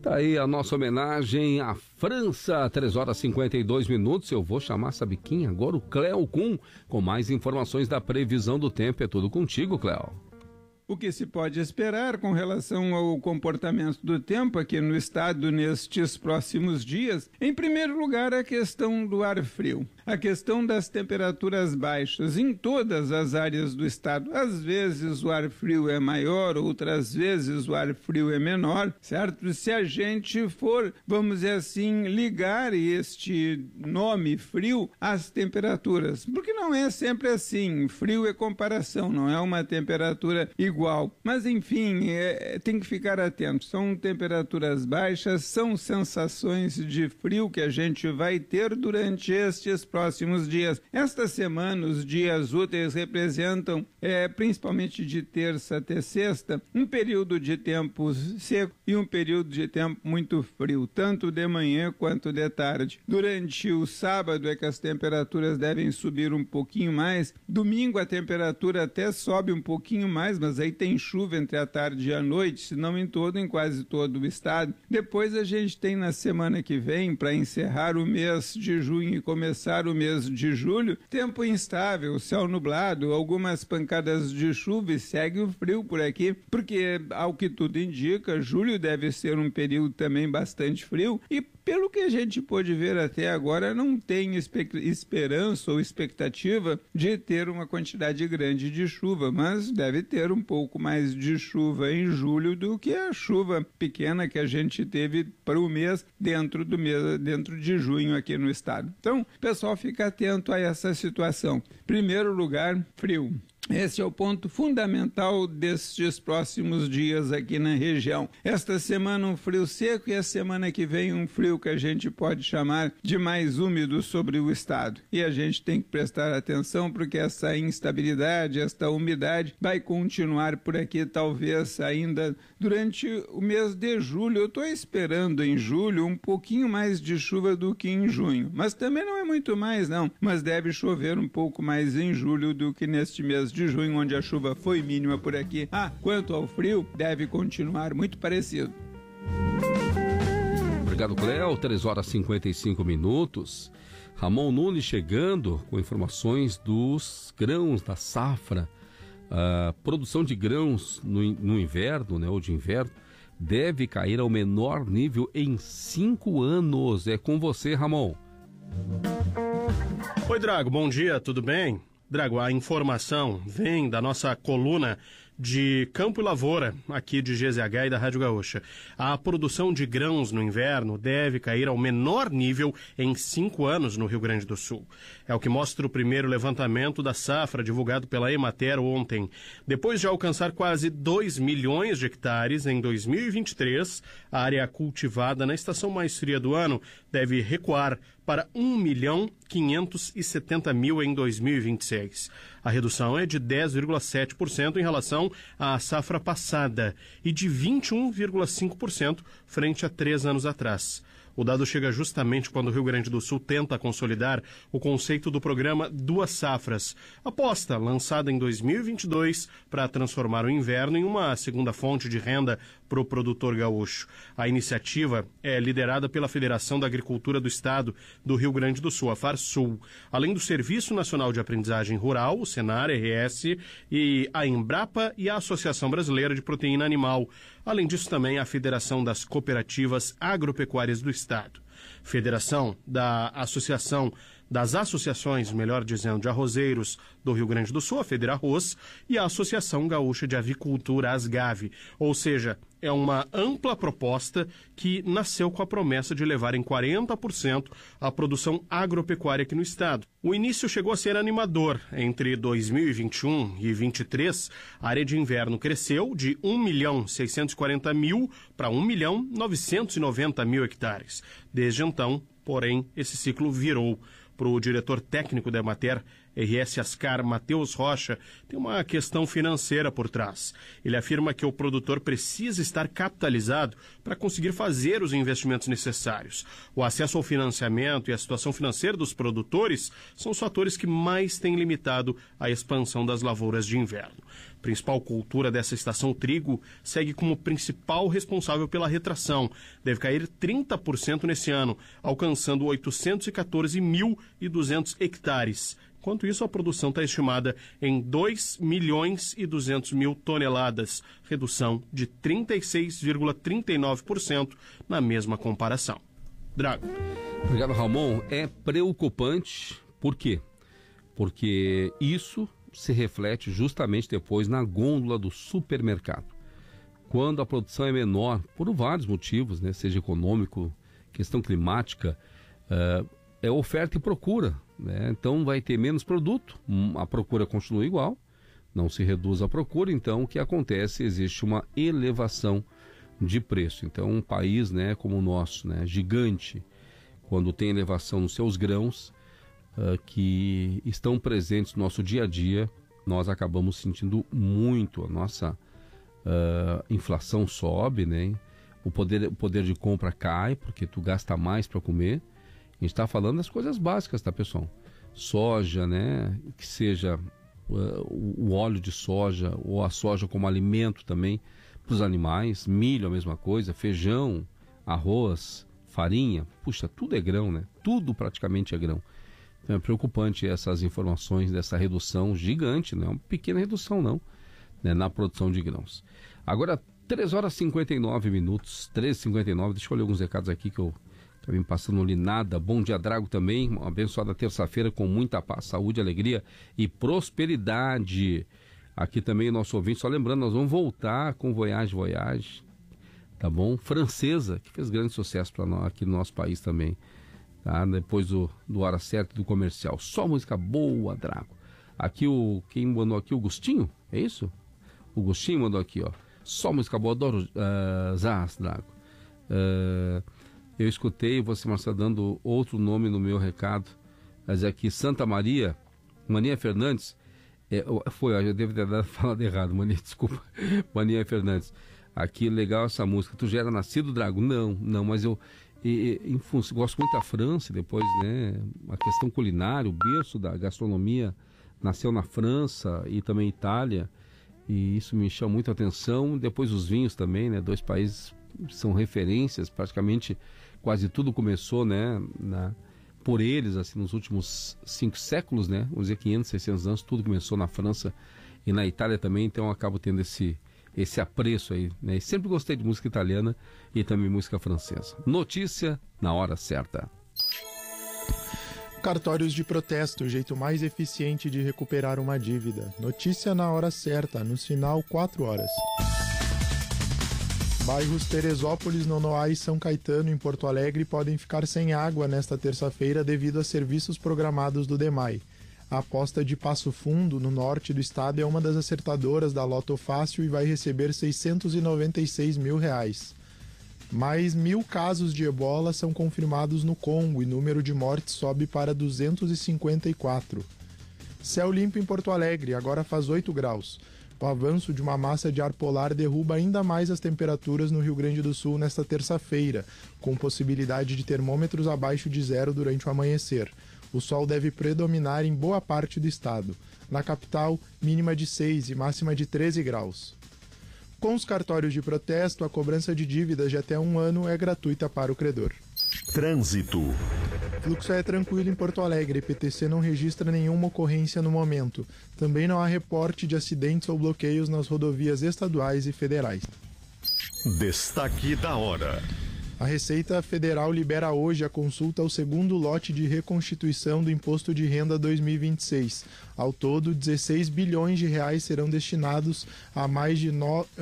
Tá aí a nossa homenagem à França, 3h52. Eu vou chamar, sabe quem? Agora o Cléo Kuhn, com mais informações da previsão do tempo. É tudo contigo, Cléo. O que se pode esperar com relação ao comportamento do tempo aqui no estado nestes próximos dias? Em primeiro lugar, a questão do ar frio. A questão das temperaturas baixas em todas as áreas do estado. Às vezes o ar frio é maior, outras vezes o ar frio é menor, certo? Se a gente for, vamos dizer assim, ligar este nome frio às temperaturas, porque não é sempre assim. Frio é comparação, não é uma temperatura igual. Mas enfim, tem que ficar atento. São temperaturas baixas, são sensações de frio que a gente vai ter durante estes próximos dias. Esta semana, os dias úteis representam, principalmente de terça até sexta, um período de tempo seco e um período de tempo muito frio, tanto de manhã quanto de tarde. Durante o sábado é que as temperaturas devem subir um pouquinho mais. Domingo a temperatura até sobe um pouquinho mais, mas aí tem chuva entre a tarde e a noite, se não em quase todo o estado. Depois a gente tem na semana que vem, para encerrar o mês de junho e começar o mês de julho, tempo instável, céu nublado, algumas pancadas de chuva e segue o frio por aqui, porque ao que tudo indica, julho deve ser um período também bastante frio e pelo que a gente pôde ver até agora, não tem esperança ou expectativa de ter uma quantidade grande de chuva, mas deve ter um pouco mais de chuva em julho do que a chuva pequena que a gente teve para o mês dentro de junho aqui no estado. Então, o pessoal fica atento a essa situação. Primeiro lugar, frio. Esse é o ponto fundamental destes próximos dias aqui na região. Esta semana um frio seco e a semana que vem um frio que a gente pode chamar de mais úmido sobre o estado. E a gente tem que prestar atenção porque essa instabilidade, esta umidade vai continuar por aqui talvez ainda durante o mês de julho. Eu estou esperando em julho um pouquinho mais de chuva do que em junho, mas também não é muito mais não, mas deve chover um pouco mais em julho do que neste mês de junho, onde a chuva foi mínima por aqui. Quanto ao frio, deve continuar muito parecido. Obrigado, Cléo. 3h55. Ramon Nunes chegando com informações dos grãos da safra. A produção de grãos no inverno, né, ou de inverno, deve cair ao menor nível em 5 anos. É com você, Ramon. Oi, Drago. Bom dia, tudo bem? Drago, a informação vem da nossa coluna de Campo e Lavoura, aqui de GZH e da Rádio Gaúcha. A produção de grãos no inverno deve cair ao menor nível em 5 anos no Rio Grande do Sul. É o que mostra o primeiro levantamento da safra divulgado pela Emater ontem. Depois de alcançar quase 2 milhões de hectares em 2023, a área cultivada na estação mais fria do ano deve recuar para 1.570.000 em 2026. A redução é de 10,7% em relação à safra passada e de 21,5% frente a 3 anos atrás. O dado chega justamente quando o Rio Grande do Sul tenta consolidar o conceito do programa Duas Safras, aposta lançada em 2022 para transformar o inverno em uma segunda fonte de renda para o produtor gaúcho. A iniciativa é liderada pela Federação da Agricultura do Estado do Rio Grande do Sul, a FARSUL, além do Serviço Nacional de Aprendizagem Rural, o Senar-RS, e a Embrapa e a Associação Brasileira de Proteína Animal. Além disso, também a Federação das Cooperativas Agropecuárias do Estado. Federação das Associações, melhor dizendo, de Arrozeiros do Rio Grande do Sul, a Federarroz, e a Associação Gaúcha de Avicultura, ASGAV. Ou seja, é uma ampla proposta que nasceu com a promessa de levar em 40% a produção agropecuária aqui no estado. O início chegou a ser animador. Entre 2021 e 2023, a área de inverno cresceu de 1.640.000 para 1.990.000 hectares. Desde então, porém, esse ciclo virou. Para o diretor técnico da Emater, RS Ascar, Matheus Rocha, tem uma questão financeira por trás. Ele afirma que o produtor precisa estar capitalizado para conseguir fazer os investimentos necessários. O acesso ao financiamento e a situação financeira dos produtores são os fatores que mais têm limitado a expansão das lavouras de inverno. Principal cultura dessa estação, o trigo, segue como principal responsável pela retração. Deve cair 30% nesse ano, alcançando 814.200 hectares. Enquanto isso, a produção está estimada em 2.200.000 toneladas, redução de 36,39% na mesma comparação. Drago. Obrigado, Ramon. É preocupante. Por quê? Porque isso se reflete justamente depois na gôndola do supermercado. Quando a produção é menor, por vários motivos, né? Seja econômico, questão climática, é oferta e procura, né? Então vai ter menos produto, a procura continua igual, não se reduz a procura, então o que acontece? Existe uma elevação de preço. Então um país, né, como o nosso, né, gigante, quando tem elevação nos seus grãos, que estão presentes no nosso dia a dia, nós acabamos sentindo muito. A nossa inflação sobe, né? O poder de compra cai, porque tu gasta mais para comer. A gente está falando das coisas básicas, tá, pessoal? Soja, né? Que seja o óleo de soja ou a soja como alimento também para os animais. Milho, a mesma coisa. Feijão, arroz, farinha. Puxa, tudo é grão, né? Tudo praticamente é grão. Então é preocupante essas informações dessa redução gigante, não é uma pequena redução não, né, na produção de grãos. Agora, 3h59, 13h59, deixa eu ler alguns recados aqui que eu estou me passando ali nada. Bom dia, Drago, também, uma abençoada terça-feira com muita paz, saúde, alegria e prosperidade. Aqui também nosso ouvinte, só lembrando, nós vamos voltar com Voyage, tá bom? Francesa, que fez grande sucesso para nós aqui no nosso país também. Tá? Depois do Hora Certa do comercial. Só música boa, Drago. Aqui quem mandou aqui, o Gustinho? É isso? O Gustinho mandou aqui, ó. Só música boa, adoro Zaz, Drago. Eu escutei você, Marcelo, dando outro nome no meu recado. Mas aqui, Santa Maria, Maninha Fernandes. Eu devo ter falado errado, Maninha, desculpa. Maninha Fernandes. Aqui, legal essa música. Tu já era nascido, Drago? Não, mas eu... gosto muito da França, depois, né, a questão culinária, o berço da gastronomia nasceu na França e também Itália, e isso me chama muito a atenção. Depois os vinhos também, né, dois países são referências, praticamente quase tudo começou, né, por eles, assim, nos últimos 5 séculos, né, vamos dizer 500, 600 anos, tudo começou na França e na Itália também, então eu acabo tendo esse apreço aí, né? Sempre gostei de música italiana e também música francesa. Notícia na hora certa. Cartórios de protesto, o jeito mais eficiente de recuperar uma dívida. Notícia na hora certa, no sinal 4 horas. Bairros Teresópolis, Nonoá e São Caetano, em Porto Alegre, podem ficar sem água nesta terça-feira devido a serviços programados do DEMAI. A aposta de Passo Fundo, no norte do estado, é uma das acertadoras da Loto Fácil e vai receber R$696 mil. Mais 1.000 casos de ebola são confirmados no Congo e o número de mortes sobe para 254. Céu limpo em Porto Alegre, agora faz 8 graus. O avanço de uma massa de ar polar derruba ainda mais as temperaturas no Rio Grande do Sul nesta terça-feira, com possibilidade de termômetros abaixo de zero durante o amanhecer. O sol deve predominar em boa parte do estado. Na capital, mínima de 6 e máxima de 13 graus. Com os cartórios de protesto, a cobrança de dívidas de até 1 ano é gratuita para o credor. Trânsito. Fluxo é tranquilo em Porto Alegre. PTC não registra nenhuma ocorrência no momento. Também não há reporte de acidentes ou bloqueios nas rodovias estaduais e federais. Destaque da hora. A Receita Federal libera hoje a consulta ao segundo lote de reconstituição do Imposto de Renda 2026. Ao todo, 16 bilhões de reais serão destinados a mais de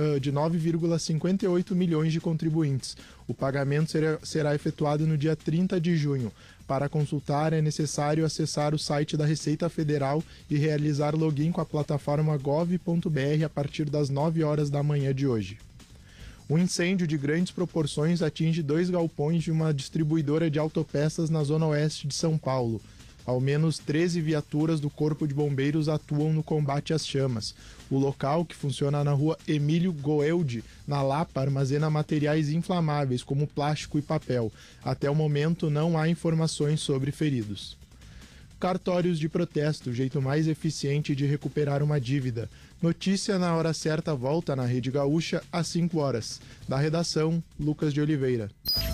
9,58 milhões de contribuintes. O pagamento será efetuado no dia 30 de junho. Para consultar, é necessário acessar o site da Receita Federal e realizar login com a plataforma gov.br a partir das 9 horas da manhã de hoje. Um incêndio de grandes proporções atinge 2 galpões de uma distribuidora de autopeças na zona oeste de São Paulo. Ao menos 13 viaturas do Corpo de Bombeiros atuam no combate às chamas. O local, que funciona na rua Emílio Goeldi, na Lapa, armazena materiais inflamáveis como plástico e papel. Até o momento não há informações sobre feridos. Cartórios de protesto, o jeito mais eficiente de recuperar uma dívida. Notícia na hora certa volta na Rede Gaúcha às 5 horas. Da redação, Lucas de Oliveira.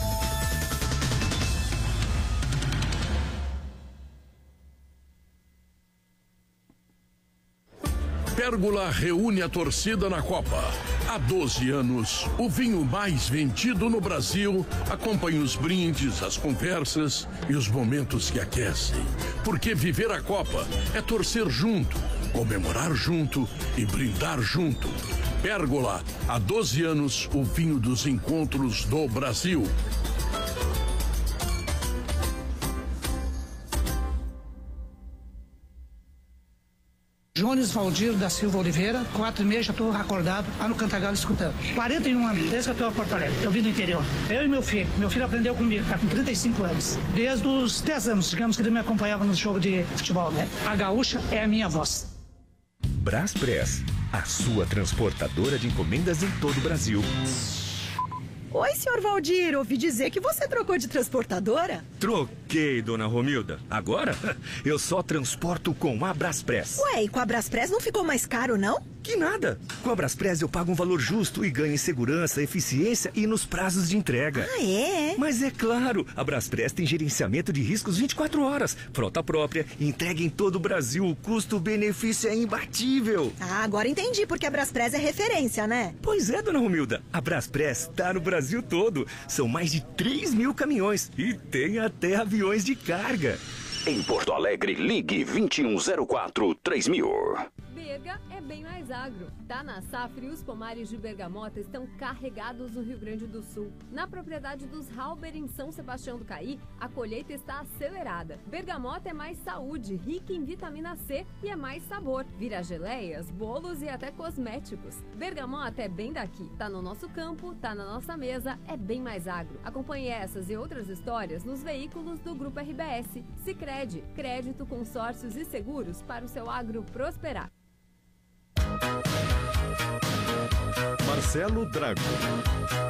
Pérgola reúne a torcida na Copa. Há 12 anos, o vinho mais vendido no Brasil acompanha os brindes, as conversas e os momentos que aquecem. Porque viver a Copa é torcer junto, comemorar junto e brindar junto. Pérgola, há 12 anos, o vinho dos encontros do Brasil. Jones Valdir da Silva Oliveira, 4h30, já estou acordado lá no Cantagalo escutando. 41 anos, desde que eu estou em Porto Alegre, eu vim do interior. Eu e meu filho aprendeu comigo, está com 35 anos. Desde os 10 anos, digamos que ele me acompanhava no jogo de futebol, né? A gaúcha é a minha voz. Braspress, a sua transportadora de encomendas em todo o Brasil. Oi, senhor Valdir, ouvi dizer que você trocou de transportadora? Troquei, dona Romilda. Agora, eu só transporto com a Braspress. Ué, e com a Braspress não ficou mais caro, não? Que nada. Com a Braspress eu pago um valor justo e ganho em segurança, eficiência e nos prazos de entrega. Ah, é? Mas é claro, a Braspress tem gerenciamento de riscos 24 horas, frota própria, entrega em todo o Brasil, o custo-benefício é imbatível. Ah, agora entendi porque a Braspress é referência, né? Pois é, dona Romilda, a Braspress tá no Brasil todo. São mais de 3.000 caminhões e tem até aviões de carga. Em Porto Alegre, ligue 2104-3000. Berga é bem mais agro. Tá na safra e os pomares de bergamota estão carregados no Rio Grande do Sul. Na propriedade dos Halber, em São Sebastião do Caí, a colheita está acelerada. Bergamota é mais saúde, rica em vitamina C e é mais sabor. Vira geleias, bolos e até cosméticos. Bergamota é bem daqui. Tá no nosso campo, tá na nossa mesa, é bem mais agro. Acompanhe essas e outras histórias nos veículos do Grupo RBS. Sicredi, crédito, consórcios e seguros para o seu agro prosperar. Marcelo Drago.